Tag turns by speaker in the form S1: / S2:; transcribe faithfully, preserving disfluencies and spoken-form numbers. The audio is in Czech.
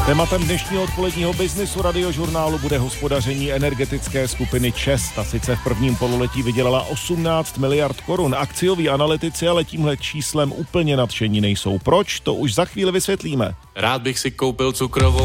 S1: Tématem dnešního odpoledního Businessu radiožurnálu bude hospodaření energetické skupiny ČEZ. Ta sice v prvním pololetí vydělala osmnáct miliard korun. Akcioví analytici ale tímhle číslem úplně nadšení nejsou. Proč? To už za chvíli vysvětlíme.
S2: Rád bych si koupil cukrovou